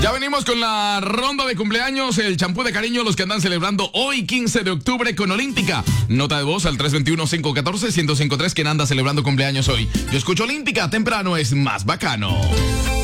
Ya venimos con la ronda de cumpleaños, el champú de cariño, los que andan celebrando hoy 15 de octubre con Olímpica. Nota de voz al 321-514-1053, quien anda celebrando cumpleaños hoy. Yo escucho Olímpica, temprano es más bacano.